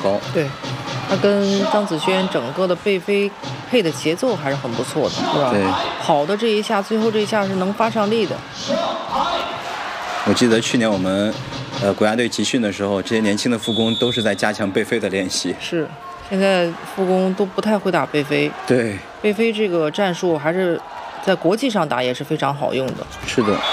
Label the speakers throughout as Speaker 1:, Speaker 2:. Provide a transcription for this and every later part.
Speaker 1: 高。
Speaker 2: 对，他跟张子萱整个的背飞配的节奏还是很不错的，是吧？
Speaker 1: 对，
Speaker 2: 好的这一下，最后这一下是能发上力的。
Speaker 1: 我记得去年我们国家队集训的时候，这些年轻的副攻都是在加强背飞的练习。
Speaker 2: 是，现在副攻都不太会打背飞。
Speaker 1: 对，
Speaker 2: 背飞这个战术还是在国际上打也是非常好用的。
Speaker 1: 是的。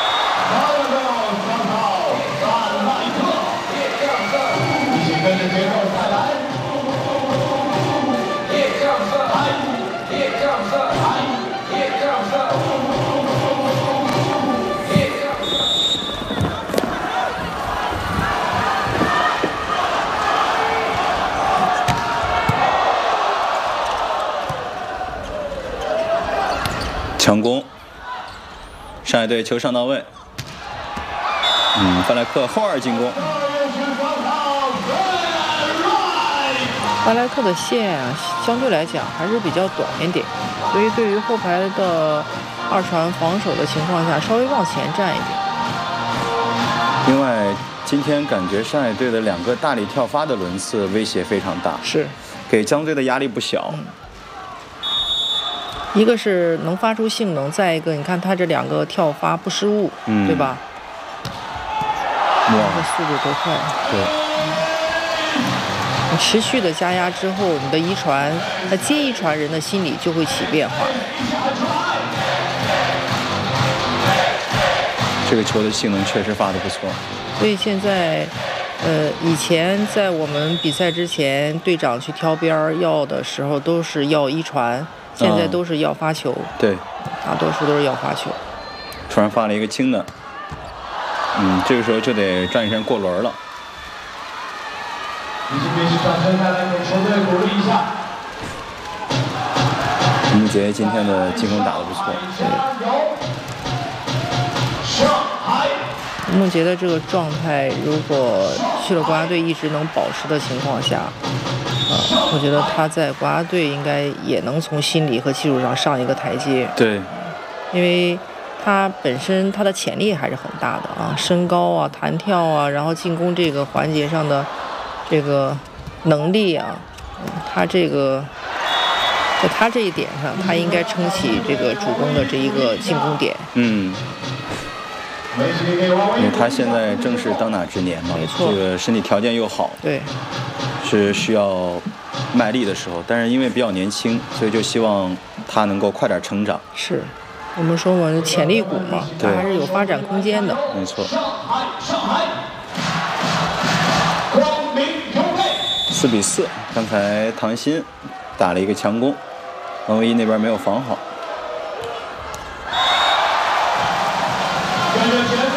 Speaker 1: 强攻，上海队球上到位。范莱克后二进攻。
Speaker 2: 范莱克的线相对来讲还是比较短一点，所以对于后排的二传防守的情况下，稍微往前站一点。
Speaker 1: 另外，今天感觉上海队的2个大力跳发的轮次威胁非常大，
Speaker 2: 是
Speaker 1: 给江队的压力不小。
Speaker 2: 一个是能发出性能，再一个你看他这2个跳发不失误，对吧？
Speaker 1: 哇，
Speaker 2: 这速度多快！
Speaker 1: 对，
Speaker 2: 你持续的加压之后，我们的一传，他接一传人的心理就会起变化。
Speaker 1: 这个球的性能确实发得不错。
Speaker 2: 所以现在，以前在我们比赛之前，队长去挑边要的时候都是要一传。现在都是要发球，
Speaker 1: 对，
Speaker 2: 大多数都是要发球。
Speaker 1: 突然发了一个轻的，这个时候就得转一圈过轮了。吴梦洁今天的进攻打得不错。
Speaker 2: 吴梦洁的这个状态，如果去了国家队一直能保持的情况下，我觉得他在国家队应该也能从心理和技术上上一个台阶。
Speaker 1: 对，
Speaker 2: 因为他本身他的潜力还是很大的啊，身高啊、弹跳啊，然后进攻这个环节上的这个能力啊，他这个在他这一点上，他应该撑起这个主攻的这一个进攻点。
Speaker 1: 因为他现在正是当打之年嘛，
Speaker 2: 没错，
Speaker 1: 这个身体条件又好，
Speaker 2: 对，
Speaker 1: 是需要卖力的时候，但是因为比较年轻，所以就希望他能够快点成长。
Speaker 2: 是，我们说嘛，潜力股嘛，他还是有发展空间的。
Speaker 1: 没错。4比4，刚才唐鑫打了一个强攻，王唯一那边没有防好。